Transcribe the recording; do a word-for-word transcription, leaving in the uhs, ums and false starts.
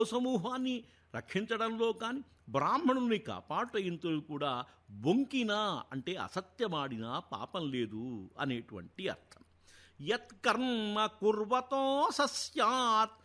సమూహాన్ని రక్షించడంలో కానీ బ్రాహ్మణుని కాపాటయంతో కూడా బొంకినా అంటే అసత్యమాడినా పాపం లేదు అనేటువంటి అర్థం. యత్కర్మ కుర్వతో సస్యాత్